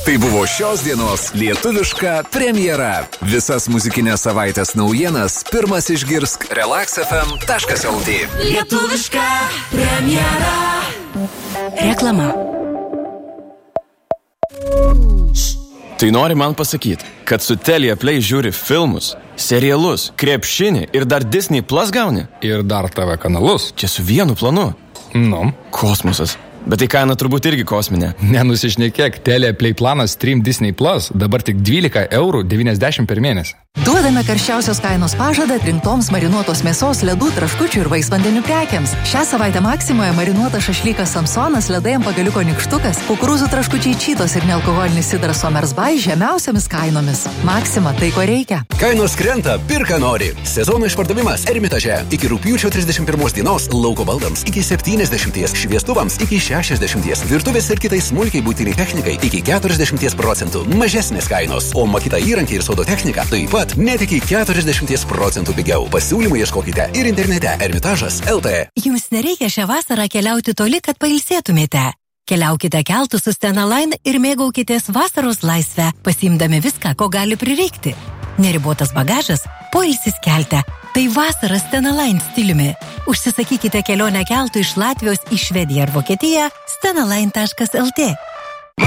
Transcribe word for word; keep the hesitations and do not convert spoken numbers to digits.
Tai buvo šios dienos lietuviška premjera. Visas muzikinės savaitės naujienas pirmas išgirsk relax f m taškas l t. Lietuviška premjera. Reklama. Tai nori man pasakyti, kad su Telia Play žiūri filmus, serialus, krepšinį ir dar Disney Plus gauni? Ir dar T V kanalus. Čia su vienu planu. Nu. Kosmosas. Bet tai kaina turbūt irgi kosminė. Nenusišnekėk, Telia Play planas Stream Disney Plus dabar tik dvylika eurų devyniasdešimt per mėnesį. Duodame karščiausios kainos pažadą rinktoms marinuotos mėsos, ledų, traškučių ir vaisvandenių prekiams. Šią savaitę Maksimoje marinuotas šašlykas Samsonas, ledai ant pagaliuko nykštukas, kukurūzų traškučiai Čytos ir nealkoholinis sidras Somersby žemiausiamis kainomis. Maksima, tai ko reikia. Kainos krenta, pirka nori. Sezono išpardavimas Ermitaže. Iki rugpjūčio trisdešimt pirmos dienos lauko baldams iki septyniasdešimties, šviestuvams iki šešiasdešimties, virtuvės ir kitai smulkiai būtiniai technikai iki keturiasdešimties procentų mažesnės kainos, o makita įrankiai ir sodo technika taip pat net iki keturiasdešimties procentų pigiau. Pasiūlymų ieškokite ir internete ermitažas taškas l t. Jums nereikia šią vasarą keliauti toli, kad pailsėtumėte. Keliaukite keltu su Stena Line ir mėgaukitės vasaros laisvę, pasiimdami viską, ko gali prireikti. Neribotas bagažas, poilsis kelte. Tai vasara Stena Line stiliumi. Užsisakykite kelionę keltu iš Latvijos į Švediją ar Vokietiją stena line taškas l t.